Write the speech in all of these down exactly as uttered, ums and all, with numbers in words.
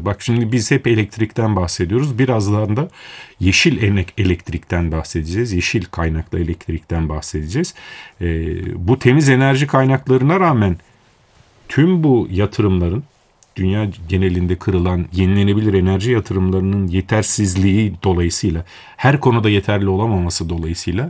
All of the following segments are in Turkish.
Bak şimdi biz hep elektrikten bahsediyoruz. Birazdan da yeşil elektrikten bahsedeceğiz. Yeşil kaynaklı elektrikten bahsedeceğiz. Ee, bu temiz enerji kaynaklarına rağmen tüm bu yatırımların, dünya genelinde kırılan yenilenebilir enerji yatırımlarının yetersizliği dolayısıyla, her konuda yeterli olamaması dolayısıyla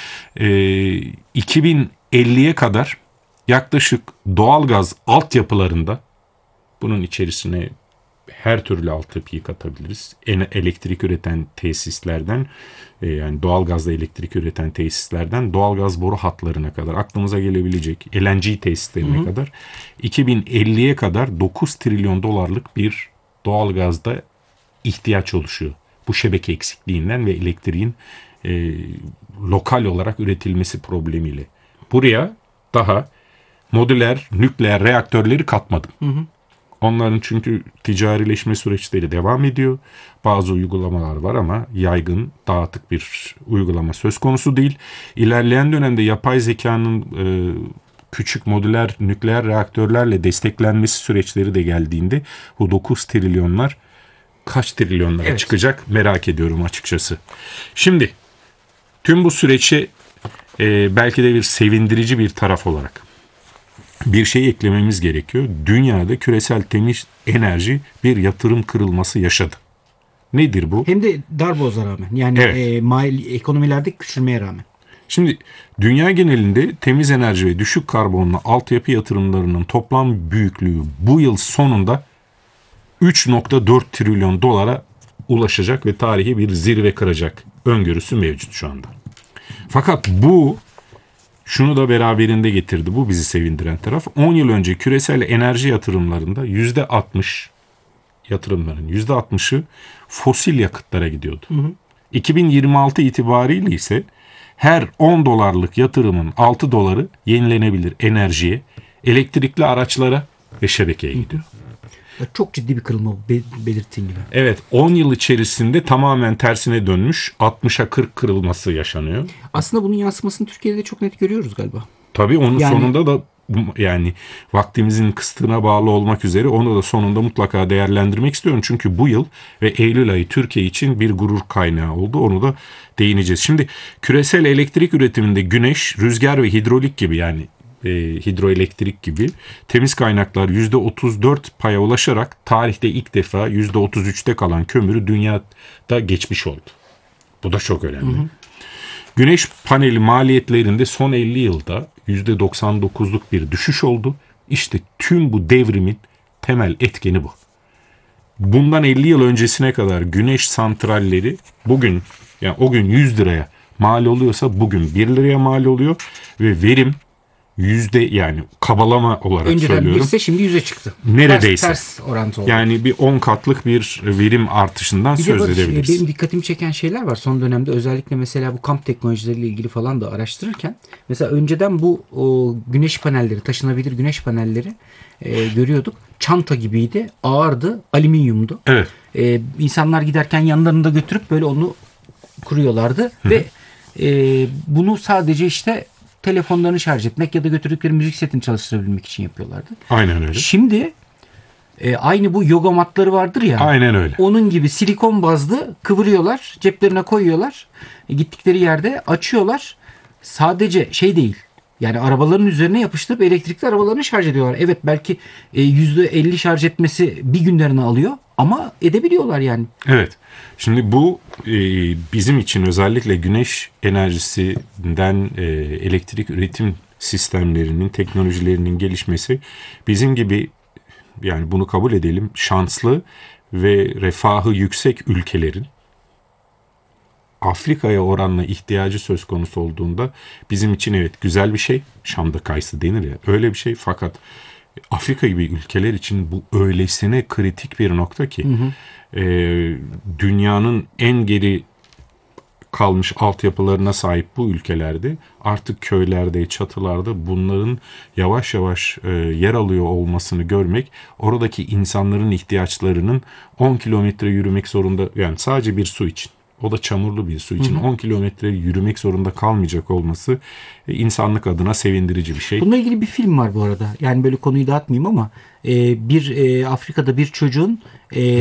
e, iki bin elliye kadar yaklaşık doğalgaz altyapılarında, bunun içerisine her türlü altyapıyı katabiliriz. Elektrik üreten tesislerden, yani doğalgazla elektrik üreten tesislerden doğalgaz boru hatlarına kadar, aklımıza gelebilecek L N G tesislerine hı hı. kadar iki bin elliye kadar dokuz trilyon dolarlık bir doğalgazda ihtiyaç oluşuyor. Bu şebeke eksikliğinden ve elektriğin e, lokal olarak üretilmesi problemiyle. Buraya daha modüler nükleer reaktörleri katmadım. Hı hı. Onların çünkü ticarileşme süreçleri devam ediyor. Bazı uygulamalar var ama yaygın, dağıtık bir uygulama söz konusu değil. İlerleyen dönemde yapay zekanın e, küçük modüler nükleer reaktörlerle desteklenmesi süreçleri de geldiğinde bu dokuz trilyonlar kaç trilyonlara evet. çıkacak merak ediyorum açıkçası. Şimdi tüm bu süreçe e, belki de bir sevindirici bir taraf olarak bir şey eklememiz gerekiyor. Dünyada küresel temiz enerji bir yatırım kırılması yaşadı. Nedir bu? Hem de darboğaza rağmen. Yani evet. e, mali, ekonomilerde küçülmeye rağmen. Şimdi dünya genelinde temiz enerji ve düşük karbonlu altyapı yatırımlarının toplam büyüklüğü bu yıl sonunda üç virgül dört trilyon dolara ulaşacak ve tarihi bir zirve kıracak öngörüsü mevcut şu anda. Fakat bu şunu da beraberinde getirdi. Bu bizi sevindiren taraf. on yıl önce küresel enerji yatırımlarında yüzde altmış yatırımların yüzde altmışı fosil yakıtlara gidiyordu. Hı hı. iki bin yirmi altı itibariyle ise her on dolarlık yatırımın altı doları yenilenebilir enerjiye, elektrikli araçlara ve şebekeye gidiyor. Çok ciddi bir kırılma belirttiğin gibi. Evet, on yıl içerisinde tamamen tersine dönmüş, altmışa kırk kırılması yaşanıyor. Aslında bunun yansımasını Türkiye'de de çok net görüyoruz galiba. Tabii onun yani, sonunda da yani vaktimizin kısıtına bağlı olmak üzere onu da sonunda mutlaka değerlendirmek istiyorum. Çünkü bu yıl ve Eylül ayı Türkiye için bir gurur kaynağı oldu. Onu da değineceğiz. Şimdi küresel elektrik üretiminde güneş, rüzgar ve hidrolik gibi yani e, hidroelektrik gibi temiz kaynaklar yüzde otuz dört paya ulaşarak tarihte ilk defa yüzde otuz üçte kalan kömürü dünyada geçmiş oldu. Bu da çok önemli. Hı hı. Güneş paneli maliyetlerinde son elli yılda yüzde doksan dokuzluk bir düşüş oldu. İşte tüm bu devrimin temel etkeni bu. Bundan elli yıl öncesine kadar güneş santralleri bugün, yani o gün yüz liraya mal oluyorsa bugün bir liraya mal oluyor ve verim yüzde, yani kabalama olarak önceden söylüyorum. Önceden birse şimdi yüze çıktı. Neredeyse. Ters, ters orantı oldu. Yani bir on katlık bir verim artışından bir söz Barış, edebiliriz. Benim dikkatimi çeken şeyler var. Son dönemde özellikle mesela bu kamp teknolojileriyle ilgili falan da araştırırken. Mesela önceden bu o, güneş panelleri, taşınabilir güneş panelleri e, görüyorduk. Çanta gibiydi, ağırdı, alüminyumdu. Evet. E, insanlar giderken yanlarında götürüp böyle onu kuruyorlardı. Hı-hı. Ve e, bunu sadece işte telefonlarını şarj etmek ya da götürdükleri müzik setini çalıştırabilmek için yapıyorlardı. Aynen öyle. Şimdi e, aynı bu yoga matları vardır ya. Aynen öyle. Onun gibi silikon bazlı kıvırıyorlar, ceplerine koyuyorlar. E, gittikleri yerde açıyorlar. Sadece şey değil. Yani arabaların üzerine yapıştırıp elektrikli arabalarını şarj ediyorlar. Evet, belki e, yüzde elli şarj etmesi bir günlerini alıyor ama edebiliyorlar yani. Evet. Şimdi bu e, bizim için özellikle güneş enerjisinden e, elektrik üretim sistemlerinin, teknolojilerinin gelişmesi bizim gibi, yani bunu kabul edelim, şanslı ve refahı yüksek ülkelerin Afrika'ya oranla ihtiyacı söz konusu olduğunda bizim için evet güzel bir şey. Şam'da kayısı denir ya, öyle bir şey. Fakat Afrika gibi ülkeler için bu öylesine kritik bir nokta ki hı hı. E, dünyanın en geri kalmış altyapılarına sahip bu ülkelerde artık köylerde, çatılarda bunların yavaş yavaş e, yer alıyor olmasını görmek, oradaki insanların ihtiyaçlarının on kilometre yürümek zorunda, yani sadece bir su için, o da çamurlu bir su için hı hı. on kilometre yürümek zorunda kalmayacak olması e, insanlık adına sevindirici bir şey. Bununla ilgili bir film var bu arada. Yani böyle konuyu dağıtmayayım ama e, bir e, Afrika'da bir çocuğun e,